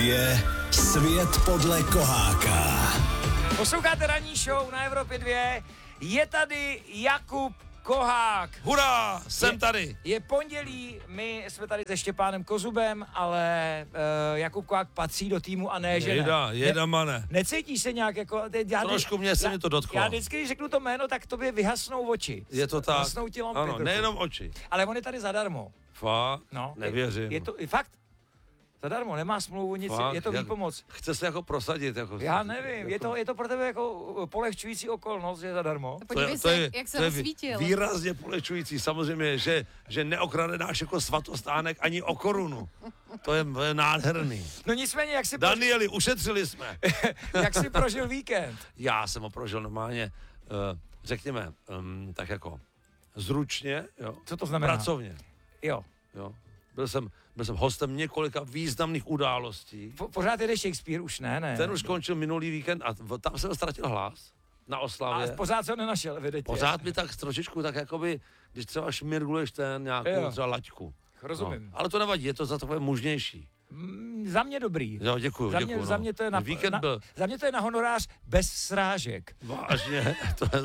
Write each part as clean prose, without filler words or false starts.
2. Svět podle Koháka. Posloucháte ranní show na Evropě 2. Je tady Jakub Kohák. Hurá, jsem tady. Je pondělí, my jsme tady se Štěpánem Kozubem, ale Jakub Kohák patří do týmu a ne, že Jeda, mane. Necítíš se nějak jako... Trošku se mi to dotklo. Já vždycky, když řeknu to jméno, tak tobě vyhasnou oči. Je to tak. Vyhasnou ti lampy. Ano, nejenom oči. Ale on je tady zadarmo. Fakt? No, Nevěřím. Je to fakt? Zadarmo, nemá smlouvu, nic, Fakt? je to výpomoc. Chce se jako prosadit. Jako, Já nevím, je to pro tebe jako polehčující okolnost, že je zadarmo. Podívej se, jak se rozsvítil. Výrazně polehčující, samozřejmě, že neokradenáš jako svatostánek ani o korunu. To je nádherný. No nicméně, jak si Danieli, ušetřili jsme. jak si prožil víkend? Já jsem ho prožil normálně, řekněme, tak jako zručně, jo. Co to znamená? Pracovně. Jo. Byl jsem hostem několika významných událostí. Pořád jede Shakespeare, už ne. Ten už končil minulý víkend a tam jsem ztratil hlas na oslavě. A pořád se nenašel, vidíte. Pořád mi tak trošičku, tak jakoby, když třeba šmirguleš nějakou třeba laťku. Rozumím. No, ale to nevadí, je to za takové mužnější. Za mě dobrý. Jo, děkuju. Za mě to je za mě to je na honorář bez srážek. Vážně,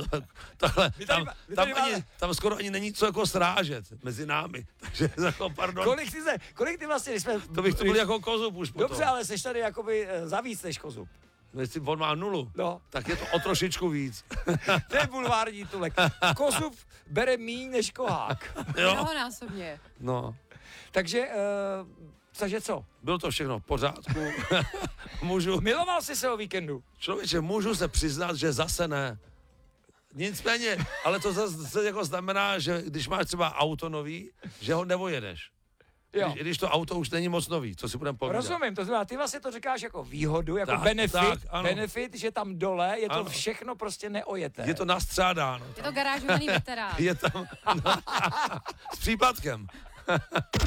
tam skoro ani není co jako srážet mezi námi, takže jako pardon. Kolik ty vlastně, když jsme... To bych to byl jako Kozub už potom. Dobře, ale seš tady jakoby za víc než Kozub. No, jestli on má 0, tak je to o trošičku víc. To je bulvární tulek. Kozub bere míň než Kohák. Mnohonásobně. No. Takže co? Bylo to všechno v pořádku. Miloval jsi se o víkendu? Člověče, můžu se přiznat, že zase ne. Nicméně, ale to zase jako znamená, že když máš třeba auto nový, že ho nevojedeš. Když to auto už není moc nový, co si budeme povídat. Rozumím, to znamená, ty vlastně to říkáš jako výhodu, jako tak, benefit, že tam dole je to všechno prostě neojeté. Je to nastřádáno. Je to garážovaný veterán. Je tam s případkem.